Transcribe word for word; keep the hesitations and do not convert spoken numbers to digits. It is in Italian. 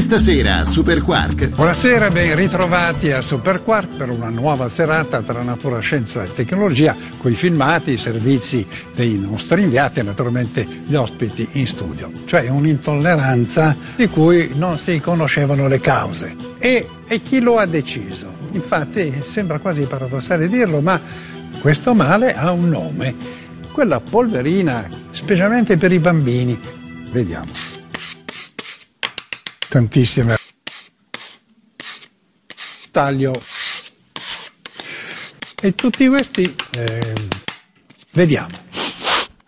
Questa sera a Super Quark. Buonasera, ben ritrovati a Super Quark per una nuova serata tra natura, scienza e tecnologia, con i filmati, i servizi dei nostri inviati e naturalmente gli ospiti in studio. Cioè un'intolleranza di cui non si conoscevano le cause. E, e chi lo ha deciso? Infatti sembra quasi paradossale dirlo, ma questo male ha un nome. Quella polverina, specialmente per i bambini. Vediamo. Tantissime. Taglio. E tutti questi, eh, vediamo.